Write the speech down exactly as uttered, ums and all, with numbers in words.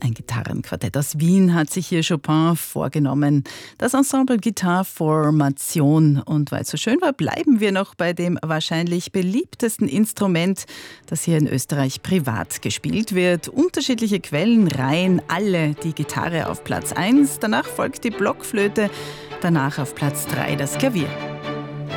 Ein Gitarrenquartett aus Wien hat sich hier Chopin vorgenommen. Das Ensemble Guitar Formation. Und weil es so schön war, bleiben wir noch bei dem wahrscheinlich beliebtesten Instrument, das hier in Österreich privat gespielt wird. Unterschiedliche Quellen reihen alle die Gitarre auf Platz eins. Danach folgt die Blockflöte, danach auf Platz drei das Klavier.